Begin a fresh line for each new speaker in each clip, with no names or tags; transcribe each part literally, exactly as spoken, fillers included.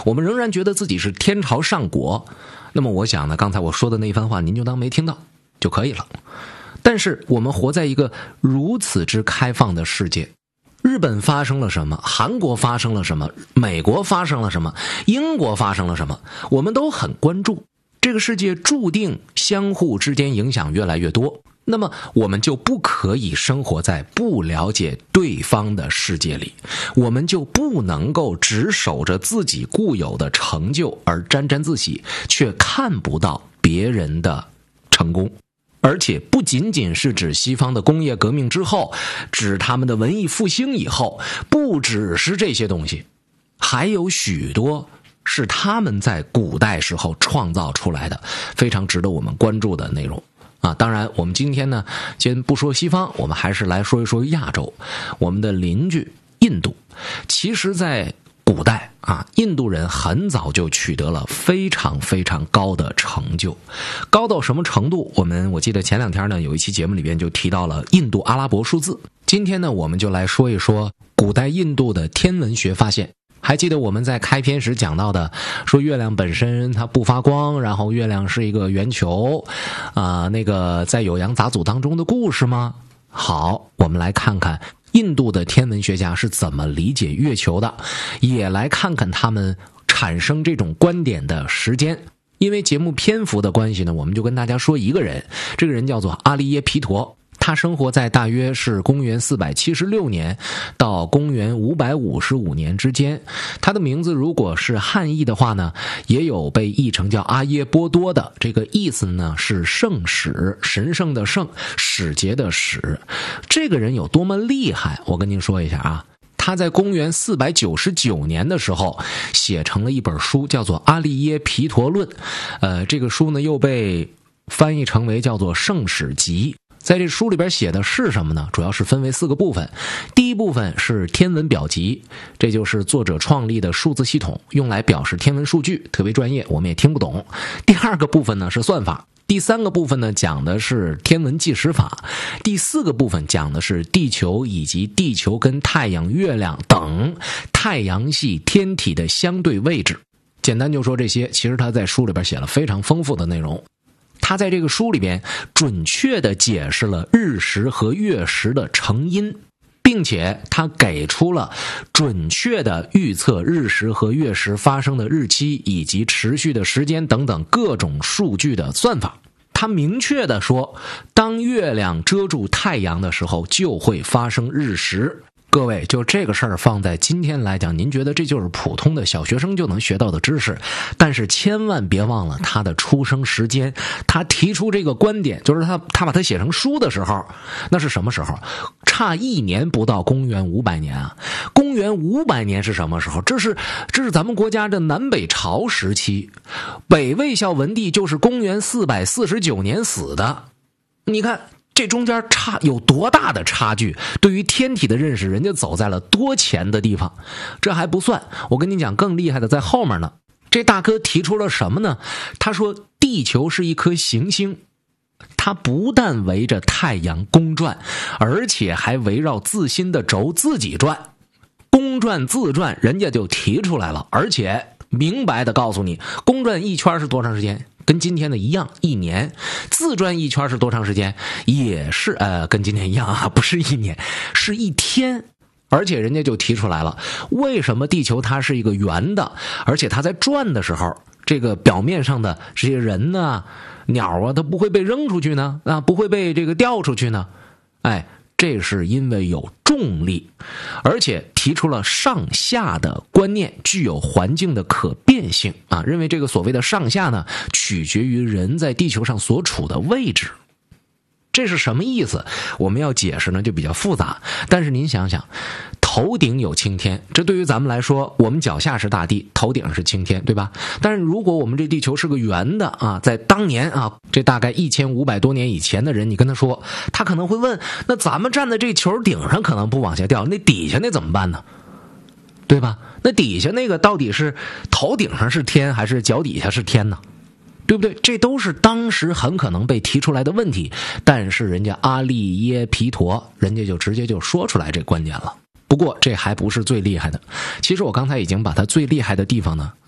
我们仍然觉得自己是天朝上国，那么我想呢，刚才我说的那一番话您就当没听到就可以了。但是我们活在一个如此之开放的世界，日本发生了什么，韩国发生了什么，美国发生了什么，英国发生了什么，我们都很关注。这个世界注定相互之间影响越来越多，那么我们就不可以生活在不了解对方的世界里，我们就不能够只守着自己固有的成就而沾沾自喜，却看不到别人的成功。而且不仅仅是指西方的工业革命之后，指他们的文艺复兴以后，不只是这些东西，还有许多是他们在古代时候创造出来的，非常值得我们关注的内容啊。当然我们今天呢先不说西方，我们还是来说一说亚洲，我们的邻居印度。其实在古代啊，印度人很早就取得了非常非常高的成就，高到什么程度？我们我记得前两天呢有一期节目里边就提到了印度阿拉伯数字。今天呢我们就来说一说古代印度的天文学发现。还记得我们在开篇时讲到的，说月亮本身它不发光，然后月亮是一个圆球啊、呃，那个在酉阳杂俎当中的故事吗？好，我们来看看印度的天文学家是怎么理解月球的，也来看看他们产生这种观点的时间。因为节目篇幅的关系呢，我们就跟大家说一个人，这个人叫做阿利耶皮陀。他生活在大约是公元四百七十六年到公元五百五十五年之间。他的名字如果是汉译的话呢，也有被译成叫阿耶波多的，这个意思呢是圣使，神圣的圣，使节的使。这个人有多么厉害，我跟您说一下啊。他在公元四百九十九年的时候写成了一本书，叫做《阿利耶皮陀论》。呃，这个书呢又被翻译成为叫做《圣使集》。在这书里边写的是什么呢？主要是分为四个部分。第一部分是天文表集，这就是作者创立的数字系统，用来表示天文数据，特别专业，我们也听不懂。第二个部分呢是算法。第三个部分呢讲的是天文计时法。第四个部分讲的是地球以及地球跟太阳、月亮等太阳系天体的相对位置。简单就说这些，其实他在书里边写了非常丰富的内容。他在这个书里边准确地解释了日食和月食的成因，并且他给出了准确地预测日食和月食发生的日期以及持续的时间等等各种数据的算法。他明确地说，当月亮遮住太阳的时候就会发生日食。各位，就这个事儿放在今天来讲，您觉得这就是普通的小学生就能学到的知识，但是千万别忘了他的出生时间。他提出这个观点，就是他他把它写成书的时候，那是什么时候？差一年不到公元五百年啊！公元五百年是什么时候？这是这是咱们国家的南北朝时期，北魏孝文帝就是公元四百四十九年死的。你看这中间差有多大的差距，对于天体的认识人家走在了多前的地方。这还不算，我跟你讲更厉害的在后面呢。这大哥提出了什么呢？他说地球是一颗行星，它不但围着太阳公转，而且还围绕自心的轴自己转。公转自转人家就提出来了，而且明白的告诉你，公转一圈是多长时间？跟今天的一样，一年。自转一圈是多长时间？也是呃，跟今天一样啊，不是一年，是一天。而且人家就提出来了，为什么地球它是一个圆的，而且它在转的时候，这个表面上的这些人呢、鸟啊，它不会被扔出去呢？啊，不会被这个掉出去呢？哎，这是因为有重力，而且提出了上下的观念，具有环境的可变性啊，认为这个所谓的上下呢，取决于人在地球上所处的位置。这是什么意思？我们要解释呢就比较复杂，但是您想想，头顶有青天，这对于咱们来说，我们脚下是大地，头顶是青天，对吧？但是如果我们这地球是个圆的啊，在当年啊，这大概一千五百多年以前的人，你跟他说，他可能会问，那咱们站在这球顶上可能不往下掉，那底下那怎么办呢？对吧？那底下那个到底是头顶上是天还是脚底下是天呢？对不对？这都是当时很可能被提出来的问题，但是人家阿利耶皮陀，人家就直接就说出来这观点了。不过这还不是最厉害的，其实我刚才已经把它最厉害的地方呢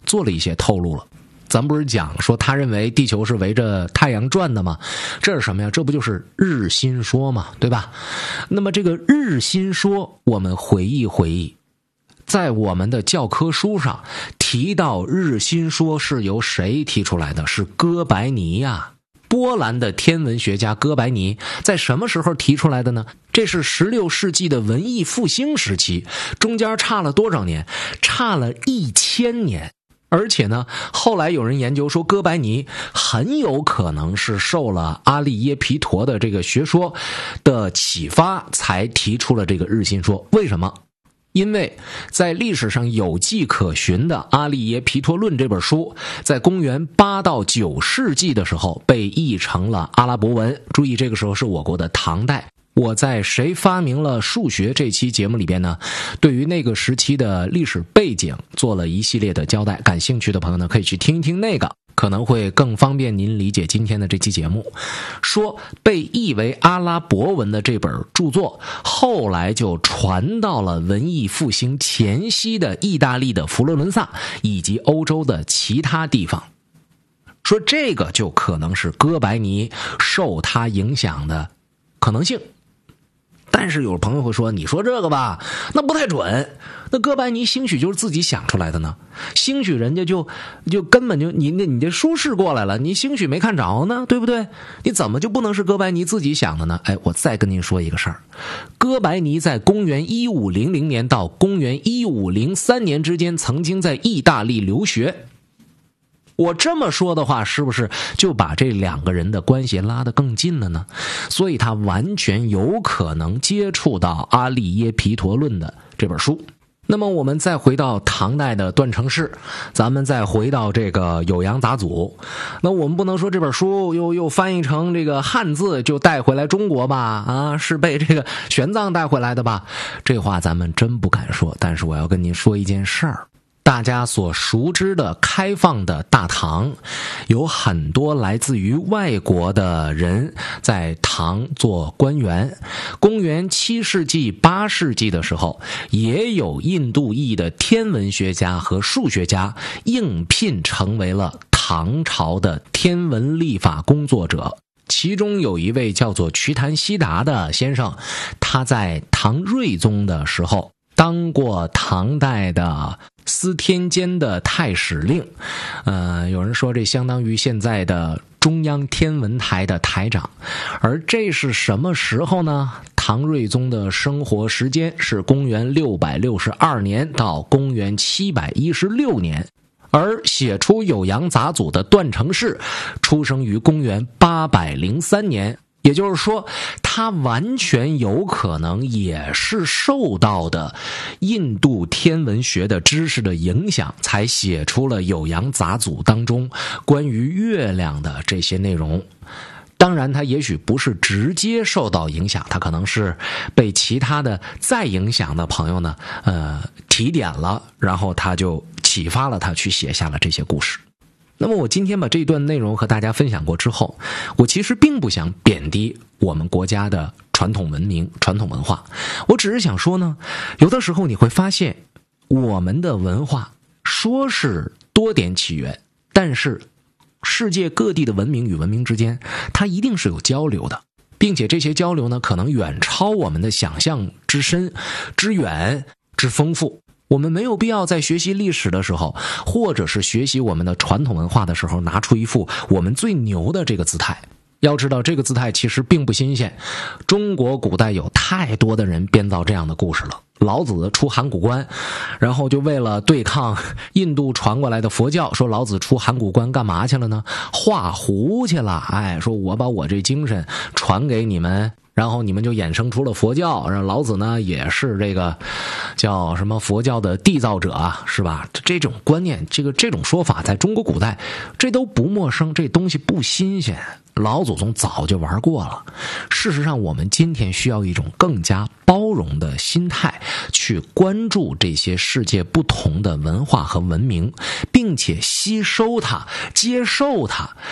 做了一些透露了。咱不是讲说他认为地球是围着太阳转的吗？这是什么呀？这不就是日心说吗？对吧？那么这个日心说，我们回忆回忆，在我们的教科书上提到日心说是由谁提出来的？是哥白尼呀。波兰的天文学家哥白尼在什么时候提出来的呢？这是十六世纪的文艺复兴时期，中间差了多少年？差了一千年。而且呢，后来有人研究说，哥白尼很有可能是受了阿利耶皮陀的这个学说的启发，才提出了这个日心说。为什么？因为在历史上有迹可循的《阿利耶皮陀论》这本书，在公元八到九世纪的时候被译成了阿拉伯文。注意，这个时候是我国的唐代。我在谁发明了数学这期节目里边呢，对于那个时期的历史背景做了一系列的交代，感兴趣的朋友呢可以去听一听那个，可能会更方便您理解今天的这期节目。说被译为阿拉伯文的这本著作后来就传到了文艺复兴前夕的意大利的佛罗伦萨以及欧洲的其他地方，说这个就可能是哥白尼受他影响的可能性。但是有朋友会说，你说这个吧，那不太准，那哥白尼兴许就是自己想出来的呢，兴许人家就就根本就你你这书试过来了，你兴许没看着呢，对不对？你怎么就不能是哥白尼自己想的呢？哎，我再跟您说一个事儿，哥白尼在公元一五零零年到公元一五零三年之间曾经在意大利留学。我这么说的话，是不是就把这两个人的关系拉得更近了呢？所以他完全有可能接触到《阿利耶皮陀论》的这本书。那么我们再回到唐代的段成式，咱们再回到这个《酉阳杂俎》，那我们不能说这本书又又翻译成这个汉字就带回来中国吧？啊，是被这个玄奘带回来的吧？这话咱们真不敢说。但是我要跟您说一件事儿。大家所熟知的开放的大唐，有很多来自于外国的人在唐做官员。公元七世纪、八世纪的时候，也有印度裔的天文学家和数学家应聘成为了唐朝的天文历法工作者。其中有一位叫做瞿昙悉达的先生，他在唐睿宗的时候当过唐代的司天监的太史令，呃，有人说这相当于现在的中央天文台的台长。而这是什么时候呢？唐睿宗的生活时间是公元六百六十二年到公元七百一十六年。而写出《酉阳杂俎》的段成式出生于公元八百零三年，也就是说他完全有可能也是受到的印度天文学的知识的影响，才写出了《酉阳杂俎》当中关于月亮的这些内容。当然他也许不是直接受到影响，他可能是被其他的再影响的朋友呢呃提点了，然后他就启发了他去写下了这些故事。那么我今天把这段内容和大家分享过之后，我其实并不想贬低我们国家的传统文明、传统文化，我只是想说呢，有的时候你会发现我们的文化说是多点起源，但是世界各地的文明与文明之间它一定是有交流的，并且这些交流呢可能远超我们的想象之深、之远、之丰富。我们没有必要在学习历史的时候，或者是学习我们的传统文化的时候，拿出一副我们最牛的这个姿态。要知道这个姿态其实并不新鲜，中国古代有太多的人编造这样的故事了。老子出函谷关，然后就为了对抗印度传过来的佛教，说老子出函谷关干嘛去了呢？画符去了。哎，说我把我这精神传给你们，然后你们就衍生出了佛教。然后老子呢也是这个叫什么佛教的缔造者啊，是吧？这种观念，这个这种说法在中国古代这都不陌生，这东西不新鲜，老祖宗早就玩过了。事实上我们今天需要一种更加包容的心态去关注这些世界不同的文化和文明，并且吸收它、接受它，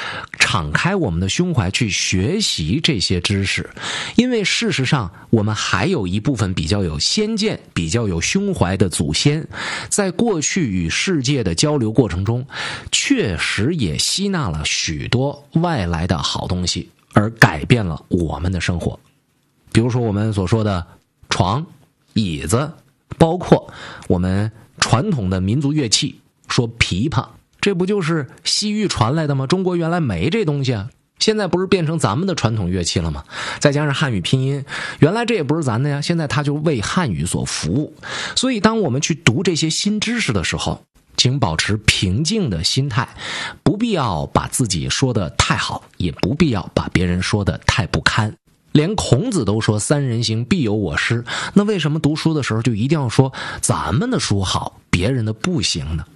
敞开我们的胸怀去学习这些知识，因为事实上我们还有一部分比较有先见、比较有胸怀的祖先，在过去与世界的交流过程中，确实也吸纳了许多外来的好东西，而改变了我们的生活。比如说我们所说的床、椅子，包括我们传统的民族乐器，说琵琶，这不就是西域传来的吗？中国原来没这东西啊，现在不是变成咱们的传统乐器了吗？再加上汉语拼音，原来这也不是咱的呀，现在它就为汉语所服务。所以当我们去读这些新知识的时候，请保持平静的心态，不必要把自己说得太好，也不必要把别人说得太不堪。连孔子都说三人行必有我师，那为什么读书的时候就一定要说咱们的书好，别人的不行呢？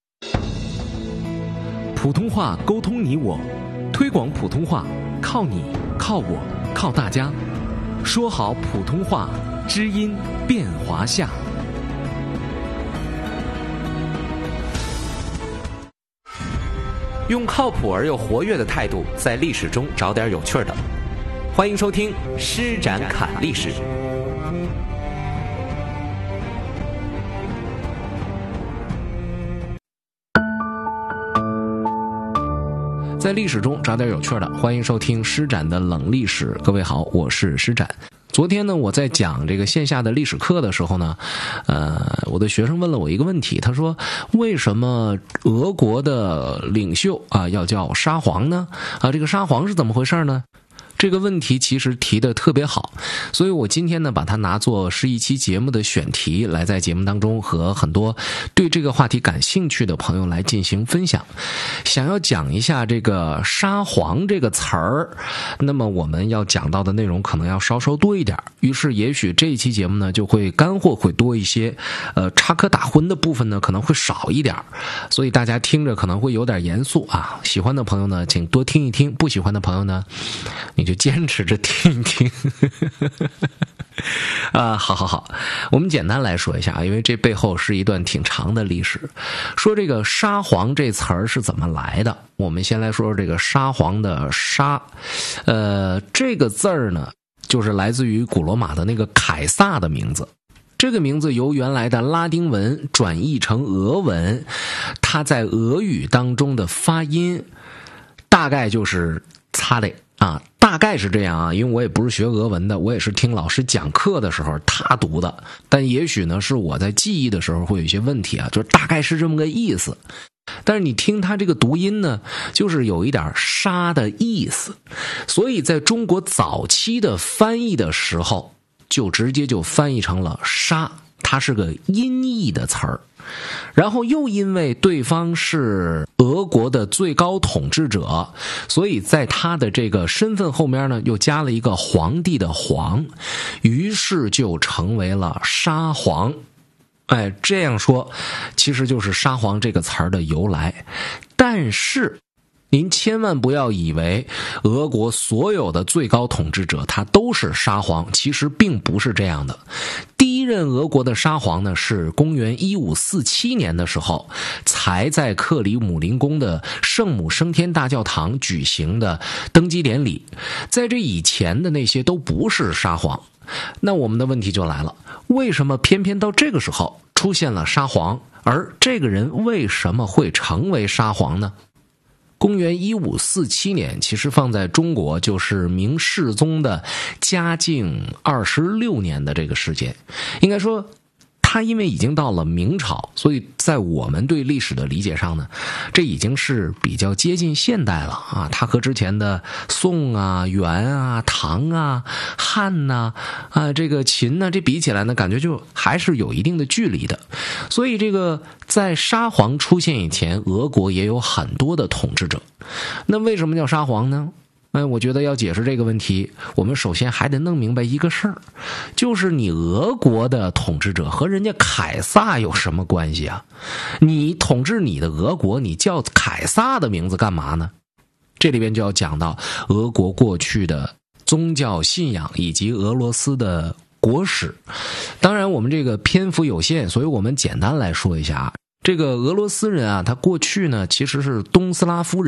普通话沟通你我，推广普通话靠你靠我靠大家，说好普通话，知音变华夏。用靠谱而又活跃的态度，在历史中找点有趣的。欢迎收听《施展侃历史》。
在历史中找点有趣的，欢迎收听施展的冷历史。各位好，我是施展。昨天呢，我在讲这个线下的历史课的时候呢，呃，我的学生问了我一个问题，他说：为什么俄国的领袖啊要叫沙皇呢？啊，这个沙皇是怎么回事呢？这个问题其实提得特别好，所以我今天呢把它拿作是一期节目的选题，来在节目当中和很多对这个话题感兴趣的朋友来进行分享。想要讲一下这个沙皇这个词儿，那么我们要讲到的内容可能要稍稍多一点，于是也许这一期节目呢就会干货会多一些，呃，插科打诨的部分呢可能会少一点，所以大家听着可能会有点严肃啊。喜欢的朋友呢请多听一听，不喜欢的朋友呢你就坚持着听一听啊，好好好，我们简单来说一下啊，因为这背后是一段挺长的历史。说这个沙皇这词儿是怎么来的，我们先来说说这个沙皇的沙，呃，这个字儿呢就是来自于古罗马的那个凯撒的名字。这个名字由原来的拉丁文转译成俄文，它在俄语当中的发音大概就是擦的啊，大概是这样啊，因为我也不是学俄文的，我也是听老师讲课的时候他读的，但也许呢是我在记忆的时候会有一些问题啊，就是大概是这么个意思。但是你听他这个读音呢，就是有一点沙的意思，所以在中国早期的翻译的时候，就直接就翻译成了沙，它是个音译的词儿。然后又因为对方是俄国的最高统治者，所以在他的这个身份后面呢又加了一个皇帝的皇，于是就成为了沙皇。哎，这样说其实就是沙皇这个词儿的由来。但是您千万不要以为俄国所有的最高统治者他都是沙皇，其实并不是这样的。第一任俄国的沙皇呢是公元一五四七年的时候才在克里姆林宫的圣母升天大教堂举行的登基典礼，在这以前的那些都不是沙皇。那我们的问题就来了，为什么偏偏到这个时候出现了沙皇，而这个人为什么会成为沙皇呢？公元一五四七年，其实放在中国就是明世宗的嘉靖二十六年的这个时间。应该说他因为已经到了明朝，所以在我们对历史的理解上呢，这已经是比较接近现代了啊。他和之前的宋啊、元啊、唐啊、汉呐 啊, 啊这个秦呢，这比起来呢，感觉就还是有一定的距离的。所以这个在沙皇出现以前，俄国也有很多的统治者。那为什么叫沙皇呢？哎，我觉得要解释这个问题，我们首先还得弄明白一个事儿，就是你俄国的统治者和人家凯撒有什么关系啊？你统治你的俄国，你叫凯撒的名字干嘛呢？这里边就要讲到俄国过去的宗教信仰以及俄罗斯的国史。当然我们这个篇幅有限，所以我们简单来说一下啊。这个俄罗斯人啊，他过去呢其实是东斯拉夫人。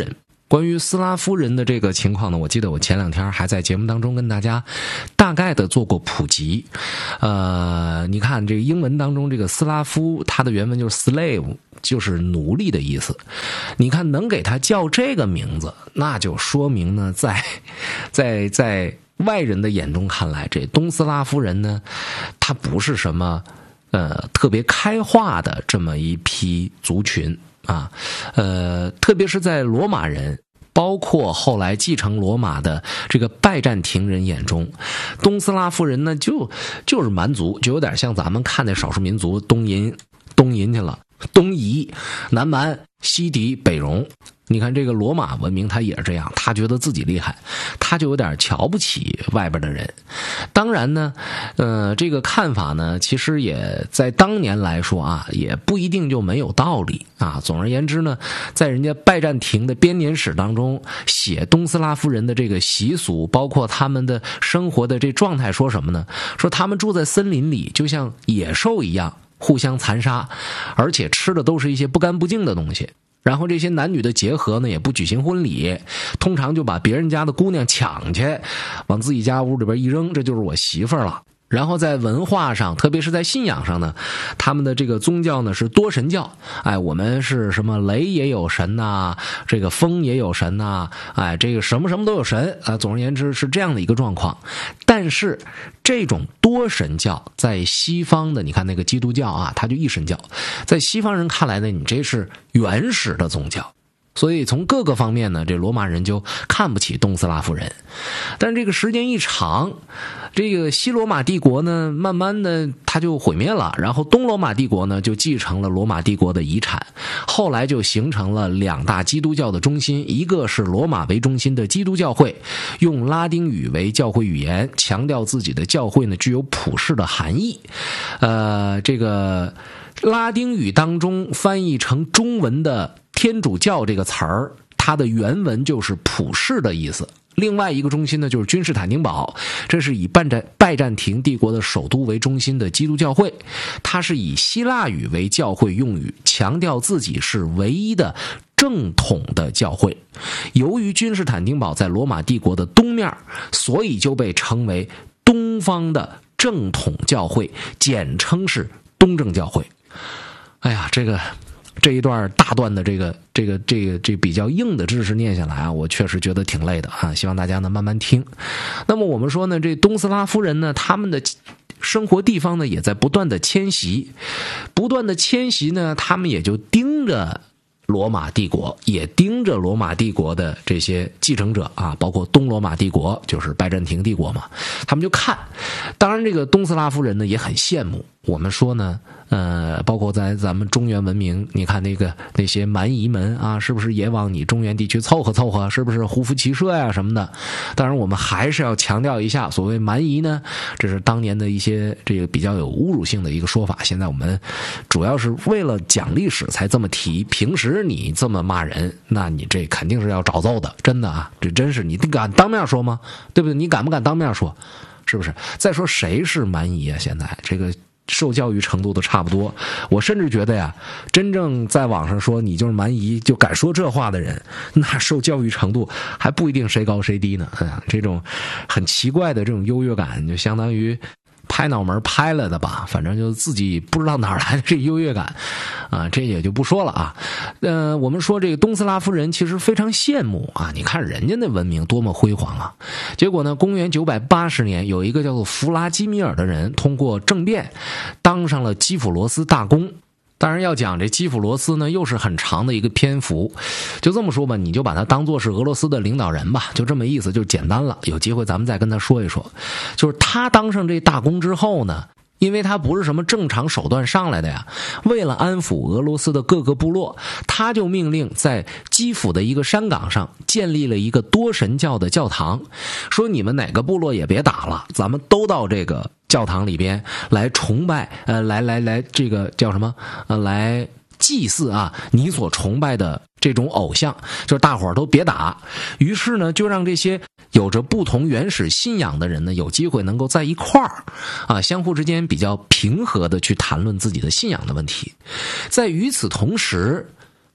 关于斯拉夫人的这个情况呢，我记得我前两天还在节目当中跟大家大概的做过普及。呃，你看这个英文当中这个斯拉夫，它的原文就是 slave， 就是奴隶的意思。你看能给它叫这个名字，那就说明呢，在在在外人的眼中看来，这东斯拉夫人呢，它不是什么呃特别开化的这么一批族群。啊，呃，特别是在罗马人，包括后来继承罗马的这个拜占庭人眼中，东斯拉夫人呢，就就是蛮族，就有点像咱们看那少数民族东淫东淫去了，东夷、南蛮、西狄、北戎。你看这个罗马文明，他也是这样，他觉得自己厉害，他就有点瞧不起外边的人。当然呢，呃，这个看法呢，其实也在当年来说啊，也不一定就没有道理啊。总而言之呢，在人家拜占庭的编年史当中写东斯拉夫人的这个习俗，包括他们的生活的这状态，说什么呢？说他们住在森林里，就像野兽一样，互相残杀，而且吃的都是一些不干不净的东西。然后这些男女的结合呢，也不举行婚礼，通常就把别人家的姑娘抢去，往自己家屋里边一扔，这就是我媳妇儿了。然后在文化上，特别是在信仰上呢，他们的这个宗教呢是多神教。哎，我们是什么雷也有神呐、啊，这个风也有神呐、啊，哎，这个什么什么都有神啊。总而言之是这样的一个状况。但是这种多神教在西方的，你看那个基督教啊，它就一神教，在西方人看来呢，你这是原始的宗教。所以从各个方面呢，这罗马人就看不起东斯拉夫人。但是这个时间一长，这个西罗马帝国呢，慢慢的它就毁灭了，然后东罗马帝国呢就继承了罗马帝国的遗产，后来就形成了两大基督教的中心，一个是罗马为中心的基督教会，用拉丁语为教会语言，强调自己的教会呢具有普世的含义。呃，这个拉丁语当中翻译成中文的天主教这个词儿，它的原文就是普世的意思。另外一个中心呢，就是君士坦丁堡，这是以拜占拜占庭帝国的首都为中心的基督教会，它是以希腊语为教会用语，强调自己是唯一的正统的教会。由于君士坦丁堡在罗马帝国的东面，所以就被称为东方的正统教会，简称是东正教会。哎呀，这个这一段大段的这个这个这个这比较硬的知识念下来啊，我确实觉得挺累的啊，希望大家呢慢慢听。那么我们说呢，这东斯拉夫人呢，他们的生活地方呢也在不断的迁徙，不断的迁徙呢，他们也就盯着罗马帝国，也盯着罗马帝国的这些继承者啊，包括东罗马帝国，就是拜占庭帝国嘛，他们就看。当然这个东斯拉夫人呢也很羡慕。我们说呢，呃，包括在咱们中原文明，你看那个那些蛮夷们啊，是不是也往你中原地区凑合凑合？是不是胡服骑射呀、啊、什么的？当然，我们还是要强调一下，所谓蛮夷呢，这是当年的一些这个比较有侮辱性的一个说法。现在我们主要是为了讲历史才这么提，平时你这么骂人，那你这肯定是要找揍的，真的啊，这真是你敢当面说吗？对不对？你敢不敢当面说？是不是？再说谁是蛮夷啊？现在这个受教育程度都差不多，我甚至觉得呀，真正在网上说你就是蛮夷就敢说这话的人，那受教育程度还不一定谁高谁低呢。哎呀，这种很奇怪的这种优越感，就相当于拍脑门拍了的吧，反正就自己不知道哪来的这优越感啊，这也就不说了啊。呃，我们说这个东斯拉夫人其实非常羡慕啊，你看人家那文明多么辉煌啊。结果呢，公元九百八十年，有一个叫做弗拉基米尔的人通过政变当上了基辅罗斯大公。当然要讲这基辅罗斯呢，又是很长的一个篇幅，就这么说吧，你就把它当作是俄罗斯的领导人吧，就这么意思，就简单了。有机会咱们再跟他说一说。就是他当上这大公之后呢，因为他不是什么正常手段上来的呀，为了安抚俄罗斯的各个部落，他就命令在基辅的一个山岗上建立了一个多神教的教堂，说你们哪个部落也别打了，咱们都到这个教堂里边来崇拜，呃，来来来，这个叫什么？呃，来祭祀啊，你所崇拜的这种偶像，就是大伙儿都别打。于是呢，就让这些有着不同原始信仰的人呢，有机会能够在一块儿啊，相互之间比较平和的去谈论自己的信仰的问题。在与此同时，拜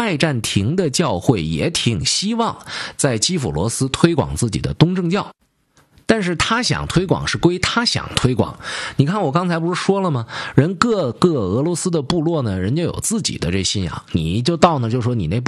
拜占庭的教会也挺希望在基辅罗斯推广自己的东正教。但是他想推广是归他想推广，你看我刚才不是说了吗？人各个俄罗斯的部落呢，人家有自己的这信仰，你就到那就说你那